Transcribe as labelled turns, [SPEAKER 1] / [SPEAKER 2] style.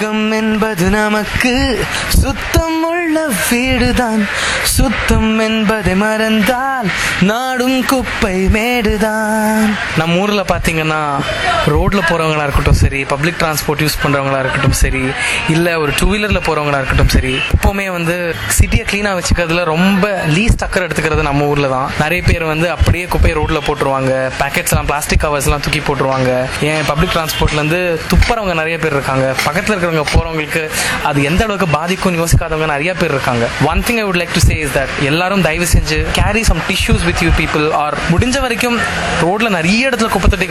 [SPEAKER 1] சுத்தம் என்பது நமக்கு சுத்தம் உள்ள வீடுதான். சுத்தம் என்பதை மறந்தால் நாடும் குப்பை மேடுதான். நம்ம ஊர்ல பாத்தீங்கன்னா ரோட்ல போறவங்களா இருக்கட்டும் சரி, பப்ளிக் டிரான்ஸ்போர்ட் யூஸ் பண்றவங்களா இருக்கட்டும் சரி, இல்ல ஒரு டூ வீலர்ல போறவங்களா இருக்கட்டும் சரி, எப்பவுமே சிட்டியை கிளீனா வச்சுக்கிறதுல ரொம்ப லீஸ்ட் அக்கறை எடுத்துக்கிறது நம்ம ஊர்ல தான். நிறைய பேர் அப்படியே குப்பையை ரோட்ல போட்டுருவாங்க, பேக்கெட்ஸ் எல்லாம் பிளாஸ்டிக் கவர்ஸ் எல்லாம் தூக்கி போட்டுருவாங்க. ஏன் பப்ளிக் டிரான்ஸ்போர்ட்ல துப்புறவங்க நிறைய பேர் இருக்காங்க. பக்கத்துல இருக்கிறவங்க போறவங்களுக்கு அது எந்த அளவுக்கு பாதிக்கும் யோசிக்காதவங்க நிறைய பேர் இருக்காங்க. One thing I would like to say is that எல்லாரும் தயவு செஞ்சு carry some tissues with you people, R முடிஞ்ச வரைக்கும் ரோட்ல நிறைய இடத்துல குப்பை தொட்டி